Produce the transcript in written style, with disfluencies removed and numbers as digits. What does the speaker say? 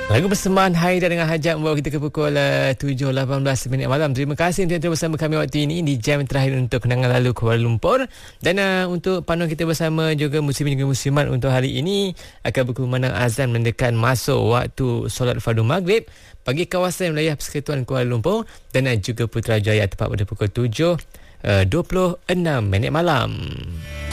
Lagu persembahan Haida dengan Hajat membawa kita ke pukul 7.18 malam. Terima kasih untuk bersama kami waktu ini di jam terakhir untuk kenangan lalu Kuala Lumpur. Dan untuk panduan kita bersama juga muslimin juga muslimat untuk hari ini akan berkumandang azan mendekat masuk waktu solat fardu maghrib bagi kawasan wilayah Persekutuan Kuala Lumpur dan juga Putrajaya tepat pada pukul 7.26 malam.